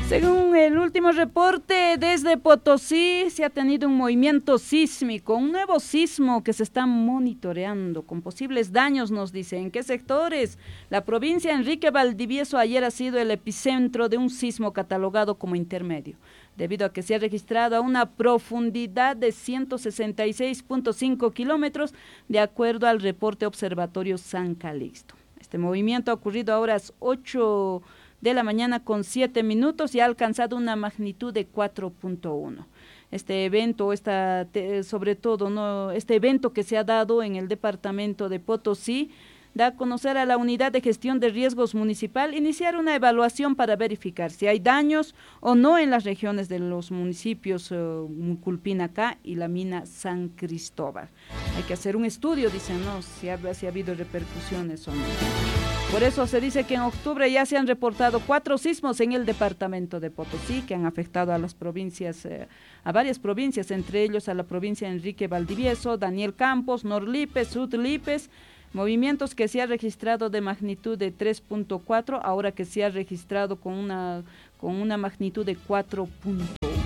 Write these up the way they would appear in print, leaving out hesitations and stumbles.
Según el último reporte desde Potosí, se ha tenido un movimiento sísmico, un nuevo sismo que se está monitoreando con posibles daños, nos dicen. ¿En qué sectores? La provincia Enrique Valdivieso ayer ha sido el epicentro de un sismo catalogado como intermedio, debido a que se ha registrado a una profundidad de 166.5 kilómetros, de acuerdo al reporte Observatorio San Calixto. Este movimiento ha ocurrido a horas 8 de la mañana con 7 minutos y ha alcanzado una magnitud de 4.1. Este evento, sobre todo, ¿no?, este evento que se ha dado en el departamento de Potosí, da a conocer a la Unidad de Gestión de Riesgos Municipal iniciar una evaluación para verificar si hay daños o no en las regiones de los municipios Muculpinacá y la mina San Cristóbal. Hay que hacer un estudio, dicen, ¿no?, si ha habido repercusiones o no. Por eso se dice que en octubre ya se han reportado 4 sismos en el departamento de Potosí que han afectado a las provincias, a varias provincias, entre ellos a la provincia Enrique Valdivieso, Daniel Campos, Norlipes, Sudlipes, movimientos que se ha registrado de magnitud de 3.4, ahora que se ha registrado con una magnitud de 4.1.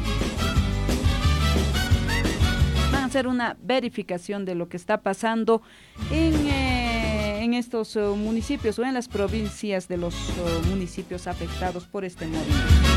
Van a hacer una verificación de lo que está pasando en estos municipios o en las provincias de los municipios afectados por este movimiento.